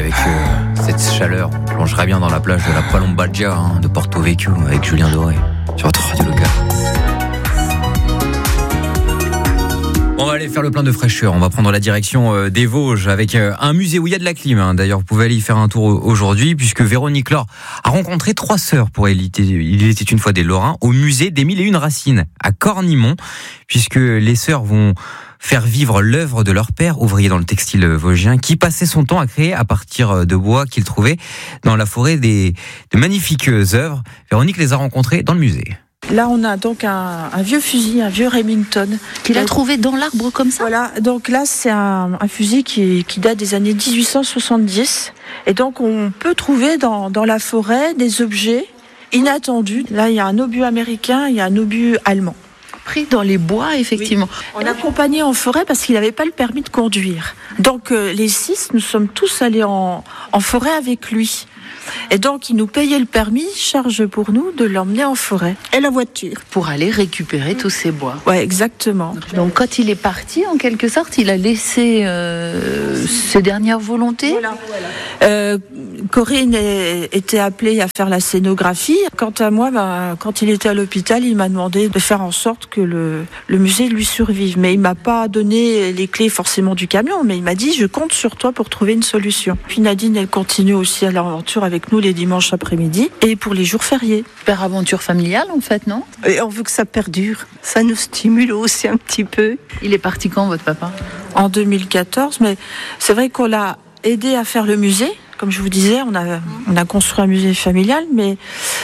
avec cette chaleur. On plongerait bien dans la plage de la Palombagia de Porto Vecchio avec Julien Doré sur votre radio locale. On va aller faire le plein de fraîcheur. On va prendre la direction des Vosges avec un musée où il y a de la clim. D'ailleurs, vous pouvez aller y faire un tour aujourd'hui puisque Véronique Laure a rencontré 3 sœurs pour Il était une fois des Lorrains au musée des 1001 Racines à Cornimont, puisque les sœurs vont faire vivre l'œuvre de leur père, ouvrier dans le textile vosgien, qui passait son temps à créer à partir de bois qu'il trouvait dans la forêt de magnifiques œuvres. Véronique les a rencontrées dans le musée. Là, on a donc un vieux fusil, un vieux Remington. Qu'il a trouvé dans l'arbre comme ça ? Voilà, donc là, c'est un fusil qui date des années 1870. Et donc, on peut trouver dans la forêt des objets inattendus. Là, il y a un obus américain, il y a un obus allemand. Pris dans les bois, effectivement. Oui. On l'accompagnait en forêt parce qu'il n'avait pas le permis de conduire. Donc, les 6, nous sommes tous allés en forêt avec lui. Et donc, il nous payait le permis, charge pour nous de l'emmener en forêt. Et la voiture. Pour aller récupérer tous ces bois. Ouais, exactement. Donc, quand il est parti, en quelque sorte, il a laissé ses dernières volontés. Voilà. Corinne était appelée à faire la scénographie. Quant à moi, quand il était à l'hôpital, il m'a demandé de faire en sorte que le musée lui survive. Mais il m'a pas donné les clés forcément du camion, mais il m'a dit, je compte sur toi pour trouver une solution. Puis Nadine, elle continue aussi à l'aventure avec nous les dimanches après-midi et pour les jours fériés. Super aventure familiale, en fait, non ? Et on veut que ça perdure. Ça nous stimule aussi un petit peu. Il est parti quand, votre papa ? En 2014, mais c'est vrai qu'on l'a aidé à faire le musée. Comme je vous disais, on a construit un musée familial, mais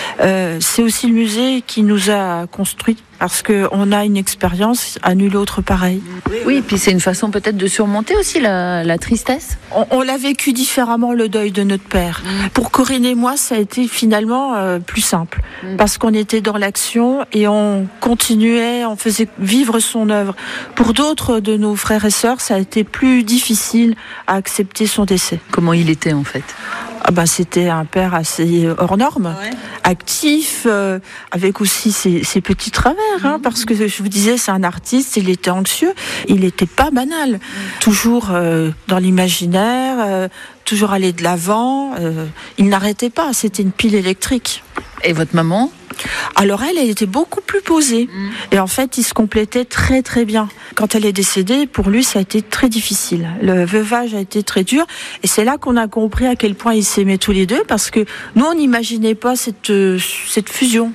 c'est aussi le musée qui nous a construit parce qu'on a une expérience à nul autre pareil. Oui, puis c'est une façon peut-être de surmonter aussi la tristesse. On l'a vécu différemment, le deuil de notre père. Pour Corinne et moi, ça a été finalement plus simple parce qu'on était dans l'action et on continuait, on faisait vivre son œuvre. Pour d'autres de nos frères et sœurs, ça a été plus difficile à accepter son décès. Comment il était en fait ? C'était un père assez hors norme, actif, avec aussi ses petits travers, parce que je vous disais, c'est un artiste, il était anxieux, il n'était pas banal, toujours dans l'imaginaire, toujours aller de l'avant, il n'arrêtait pas, c'était une pile électrique. Et votre maman ? Alors elle était beaucoup plus posée. Et en fait, ils se complétaient très très bien. Quand elle est décédée, pour lui, ça a été très difficile. Le veuvage a été très dur. Et c'est là qu'on a compris à quel point ils s'aimaient tous les deux. Parce que nous, on n'imaginait pas cette fusion.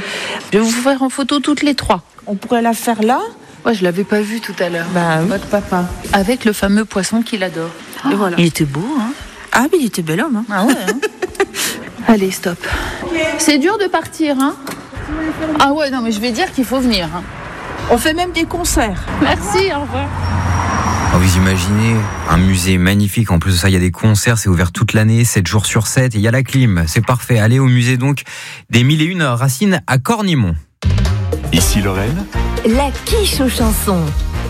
Je vais vous faire en photo toutes les 3. On pourrait la faire là. Ouais, je l'avais pas vu tout à l'heure. Votre papa. Avec le fameux poisson qu'il adore. Et voilà. Il était beau, hein ? Ah, mais il était bel homme. Ah ouais, hein. Allez, stop. C'est dur de partir, hein ? Ah ouais, non, mais je vais dire qu'il faut venir. Hein. On fait même des concerts. Merci, au revoir. Vous imaginez un musée magnifique. En plus de ça, il y a des concerts. C'est ouvert toute l'année, 7 jours sur 7. Et il y a la clim. C'est parfait. Allez au musée donc des 1001 Racines à Cornimont. Ici Lorraine. La quiche aux chansons.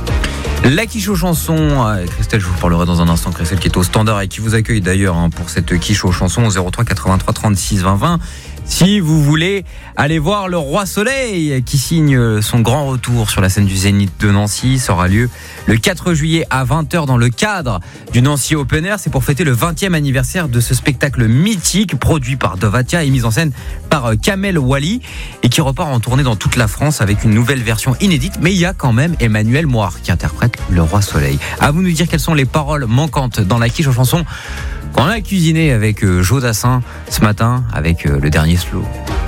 La quiche aux chansons, Christelle, je vous parlerai dans un instant, Christelle qui est au standard et qui vous accueille d'ailleurs pour cette quiche aux chansons au 03 83 36 20 20. Si vous voulez aller voir le Roi Soleil qui signe son grand retour sur la scène du Zénith de Nancy, ça aura lieu le 4 juillet à 20h dans le cadre du Nancy Open Air. C'est pour fêter le 20e anniversaire de ce spectacle mythique produit par Dovatia et mis en scène par Kamel Wally et qui repart en tournée dans toute la France avec une nouvelle version inédite. Mais il y a quand même Emmanuel Moir qui interprète le Roi Soleil. À vous de nous dire quelles sont les paroles manquantes dans la quiche aux chansons qu'on a cuisiné avec Joe Dassin ce matin avec le dernier slow.